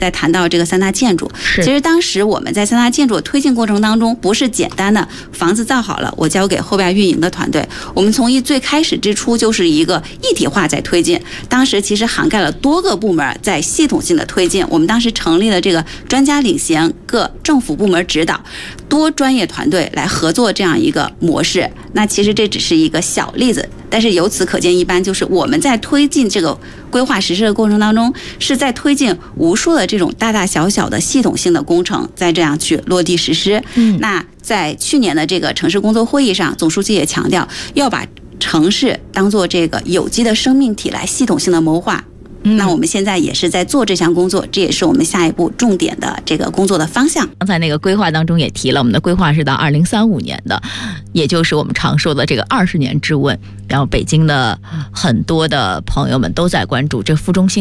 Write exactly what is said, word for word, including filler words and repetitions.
在谈到这个三大建筑，其实当时我们在三大建筑推进过程当中，不是简单的房子造好了，我交给后边运营的团队。我们从一最开始之初就是一个一体化在推进，当时其实涵盖了多个部门在系统性的推进。我们当时成立了这个专家领衔、各政府部门指导、多专业团队来合作这样一个模式。那其实这只是一个小例子，但是由此可见一斑，就是我们在推进这个规划实施的过程当中，是在推进无数的这种大大小小的系统性的工程，在这样去落地实施。嗯，那在去年的这个城市工作会议上，总书记也强调要把城市当作这个有机的生命体来系统性的谋划。嗯、那我们现在也是在做这项工作，这也是我们下一步重点的这个工作的方向。 刚才那个规划当中也提了，我们的规划是到二零三五年的，也就是我们常说的这个二十年之问。然后北京的很多的朋友们都在关注这副中心